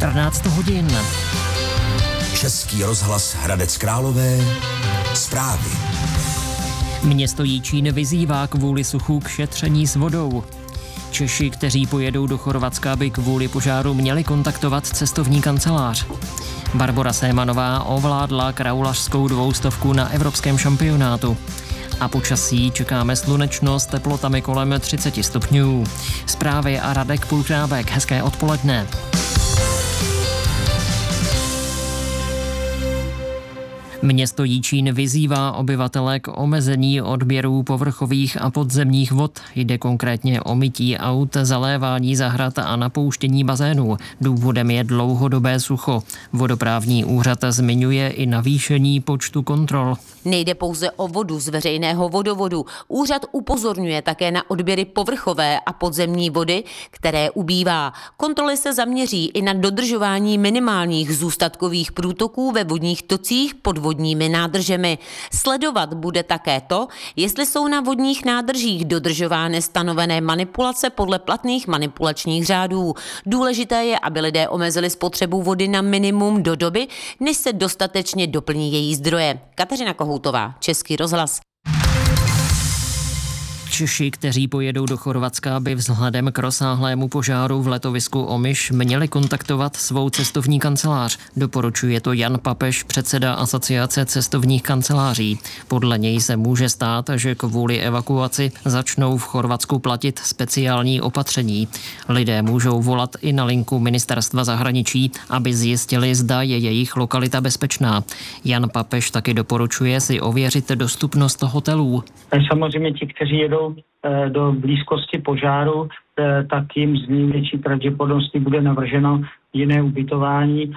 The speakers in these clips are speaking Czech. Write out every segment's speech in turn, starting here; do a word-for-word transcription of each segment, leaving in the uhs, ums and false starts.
čtrnáct hodin. Český rozhlas Hradec Králové. Zprávy. Město Jičín vyzývá kvůli suchu k šetření s vodou. Češi, kteří pojedou do Chorvatska, by kvůli požáru měli kontaktovat cestovní kancelář. Barbora Sémanová ovládla kraulařskou dvoustovku na evropském šampionátu. A počasí čekáme slunečno s teplotami kolem třicet stupňů. Zprávy a Radek Pulkrábek. Hezké odpoledne. Město Jičín vyzývá obyvatele k omezení odběrů povrchových a podzemních vod. Jde konkrétně o mytí aut, zalévání zahrad a napouštění bazénů. Důvodem je dlouhodobé sucho. Vodoprávní úřad zmiňuje i navýšení počtu kontrol. Nejde pouze o vodu z veřejného vodovodu. Úřad upozorňuje také na odběry povrchové a podzemní vody, které ubývá. Kontroly se zaměří i na dodržování minimálních zůstatkových průtoků ve vodních tocích pod vodními nádržemi. Sledovat bude také to, jestli jsou na vodních nádržích dodržovány stanovené manipulace podle platných manipulačních řádů. Důležité je, aby lidé omezili spotřebu vody na minimum do doby, než se dostatečně doplní její zdroje. Kateřina Kohoutová, Český rozhlas. Češi, kteří pojedou do Chorvatska, by vzhledem k rozsáhlému požáru v letovisku Omiš měli kontaktovat svou cestovní kancelář. Doporučuje to Jan Papež, předseda Asociace cestovních kanceláří. Podle něj se může stát, že kvůli evakuaci začnou v Chorvatsku platit speciální opatření. Lidé můžou volat i na linku Ministerstva zahraničí, aby zjistili, zda je jejich lokalita bezpečná. Jan Papež taky doporučuje si ověřit dostupnost hotelů. Samozřejmě ti, kteří jedou do blízkosti požáru, tak jim z největší pravděpodobností bude navrženo jiné ubytování.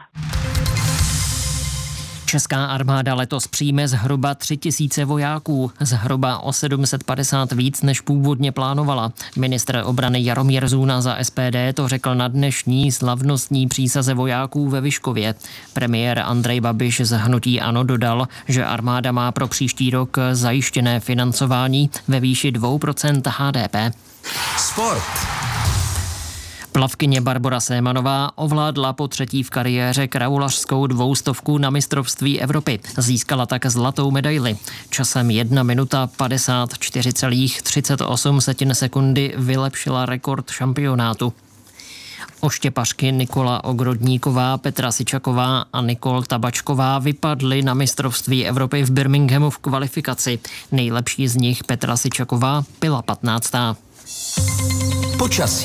Česká armáda letos přijme zhruba tři tisíce vojáků, zhruba o sedm set padesát víc, než původně plánovala. Ministr obrany Jaromír Zůna za S P D to řekl na dnešní slavnostní přísaze vojáků ve Vyškově. Premiér Andrej Babiš z hnutí ANO dodal, že armáda má pro příští rok zajištěné financování ve výši dvě procenta H D P. Sport. Plavkyně Barbora Sémanová ovládla po třetí v kariéře kraulařskou dvoustovku na mistrovství Evropy. Získala tak zlatou medaili. Časem jedna minuta padesát čtyři celá třicet osm sekundy vylepšila rekord šampionátu. Oštěpařky Nikola Ogrodníková, Petra Sičaková a Nikol Tabačková vypadly na mistrovství Evropy v Birminghamu v kvalifikaci. Nejlepší z nich, Petra Sičaková, byla patnáctá. Počasí.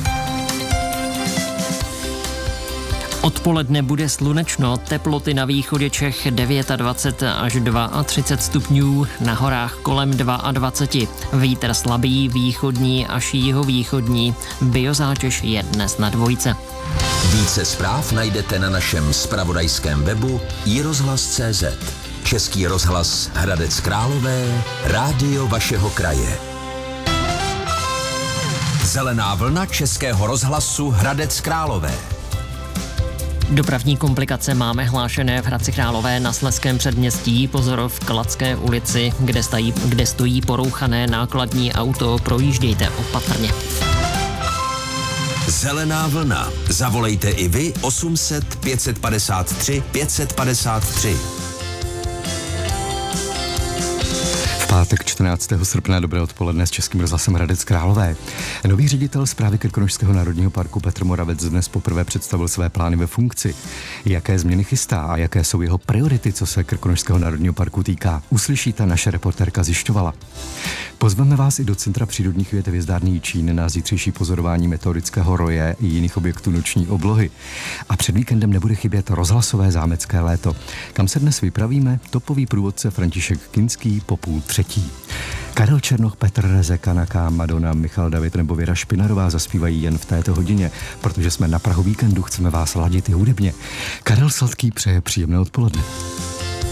Odpoledne bude slunečno, teploty na východě Čech dvacet devět až třicet dva stupňů, na horách kolem dvacet dva. Vítr slabý, východní až jihovýchodní. Biozátěž je dnes na dvojce. Více zpráv najdete na našem zpravodajském webu i rozhlas tečka cé zet. Český rozhlas Hradec Králové, rádio vašeho kraje. Zelená vlna Českého rozhlasu Hradec Králové. Dopravní komplikace máme hlášené v Hradci Králové na Slezském předměstí, pozor v Kladské ulici, kde, stají, kde stojí porouchané nákladní auto, projíždějte opatrně. Zelená vlna. Zavolejte i vy osm set pět padesát tři pět padesát tři. Pátek čtrnáctého srpna, dobré odpoledne s Českým rozhlasem Hradec Králové. Nový ředitel správy Krkonošského národního parku Petr Moravec dnes poprvé představil své plány ve funkci. Jaké změny chystá a jaké jsou jeho priority, co se Krkonošského národního parku týká, uslyšíte, naše reportérka zjišťovala. Pozveme vás i do Centra přírodních věd Hvězdárny Jičín na zítřejší pozorování meteorického roje i jiných objektů noční oblohy. A před víkendem nebude chybět rozhlasové zámecké léto. Kam se dnes vypravíme, topový průvodce František Kinský po půl třetí. Karel Černoch, Petr Rezek, Anaka, Madonna, Michal David nebo Věra Špinarová zaspívají jen v této hodině, protože jsme na prahu víkendu, chceme vás ladit i hudebně. Karel Sladký přeje příjemné odpoledne.